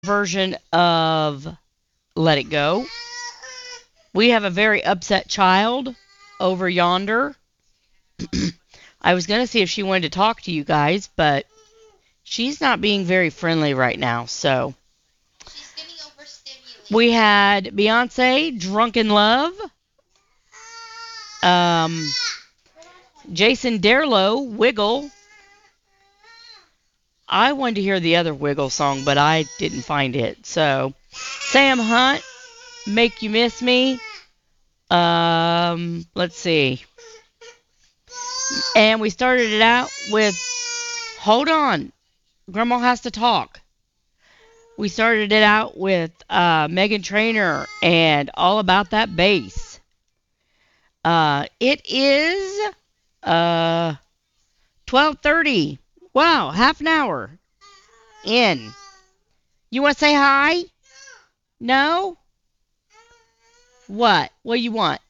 version of Let It Go. We have a very upset child over yonder. I was going to see if she wanted to talk to you guys, but she's not being very friendly right now. So we had Beyonce, Drunk in Love, um, Jason Derulo, Wiggle. I wanted to hear the other Wiggle song, but I didn't find it. So Sam Hunt, Make You Miss Me. Let's see. And we started it out with Hold On, Grandma Has to Talk. We started it out with Megan Trainor and All About That Bass. It is 12:30. Wow, half an hour in. You want to say hi? No? What? What do you want?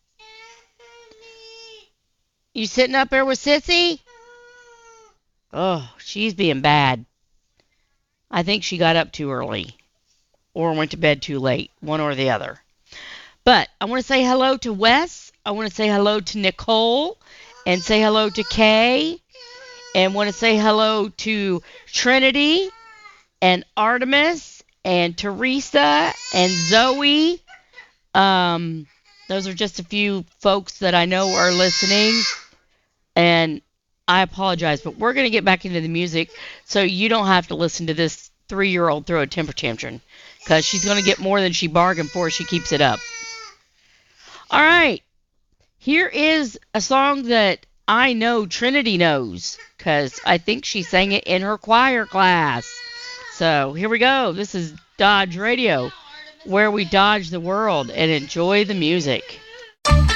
You sitting up there with Sissy? Oh, she's being bad. I think she got up too early or went to bed too late, one or the other. But I want to say hello to Wes. I want to say hello to Nicole and say hello to Kay and want to say hello to Trinity and Artemis and Teresa and Zoe. Those are just a few folks that I know are listening, and I apologize, but we're going to get back into the music so you don't have to listen to this 3-year-old throw a temper tantrum because she's going to get more than she bargained for if she keeps it up. All right, here is a song that I know Trinity knows because I think she sang it in her choir class. So here we go. This is Dodge Radio, where we dodge the world and enjoy the music.